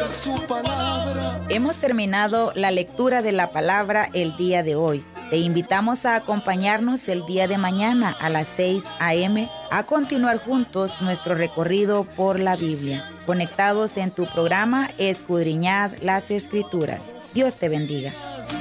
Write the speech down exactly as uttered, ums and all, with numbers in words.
su palabra. Hemos terminado la lectura de la palabra el día de hoy. Te invitamos a acompañarnos el día de mañana a las seis a eme a continuar juntos nuestro recorrido por la Biblia. Conectados en tu programa Escudriñad las Escrituras. Dios te bendiga.